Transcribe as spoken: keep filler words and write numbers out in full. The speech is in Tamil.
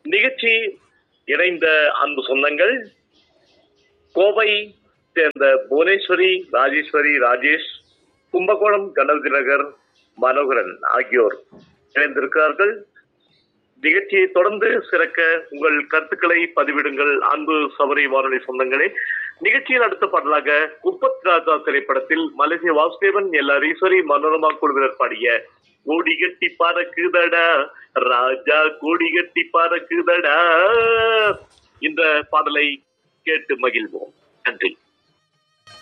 நிகழ்ச்சி இணைந்த அன்பு சொந்தங்கள் கோவை சேர்ந்த புவனேஸ்வரி, ராஜேஸ்வரி, ராஜேஷ், கும்பகோணம் கணபதி நகர் மனோகரன் ஆகியோர் இணைந்திருக்கிறார்கள். நிகழ்ச்சியை தொடர்ந்து சிறக்க உங்கள் கருத்துக்களை பதிவிடுங்கள். அன்பு சபரி வானொலி சொந்தங்களே, நிகழ்ச்சியில் அடுத்த பாடலாக முப்பத்தி ராஜா திரைப்படத்தில் மலேசிய வாசுதேவன், எல் ஈஸ்வரி, மனோரமா குழுவினர் பாடிய கோடி கட்டி பறக்குதடா ராஜா, கோடி கட்டி பறக்குதடா இந்த பாடலை கேட்டு மகிழ்வோம். நன்றி.